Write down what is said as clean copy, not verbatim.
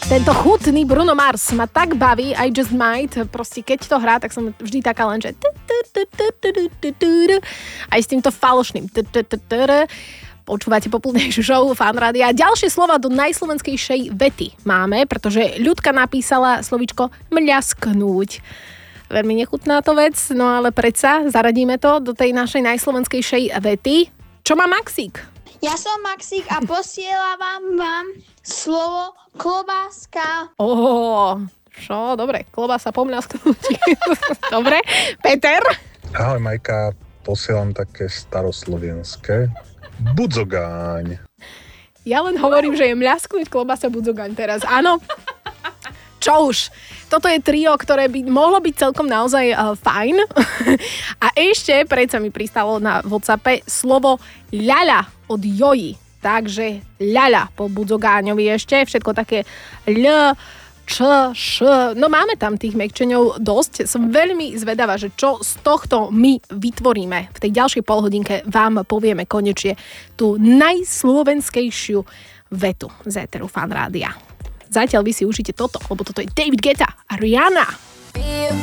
Tento chutný Bruno Mars ma tak baví, I Just Might, proste keď to hrá, tak som vždy taká len, že aj s týmto falošným počúvate popoludnejšiu show Fan Rádia. Ďalšie slova do najslovenskejšej vety máme, pretože Ľudka napísala slovíčko mľasknúť. Veľmi nechutná to vec, no ale predsa zaradíme to do tej našej najslovenskejšej vety. Čo má Maxík? Ja som Maxík a posielam vám slovo klobáska. Čo? Dobre, klobása po mľasknutí. Dobre, Peter? Ahoj Majka, posielam také staroslovenské. Budzogáň. Ja len hovorím, že je mľasknúť klobása budzogáň teraz. Áno? Čo už? Toto je trio, ktoré by mohlo byť celkom naozaj fajn. A ešte predsa mi pristalo na WhatsAppe slovo ľaľa od Joji. Takže ľaľa po budzogáňovi ešte. Všetko také ľ, č, š. No máme tam tých mekčeňov dosť. Som veľmi zvedavá, že čo z tohto my vytvoríme. V tej ďalšej polhodinke vám povieme konečne tú najslovenskejšiu vetu z éteru Fan Rádia. Zatiaľ vy si užite toto, lebo toto je David Guetta a Rihanna.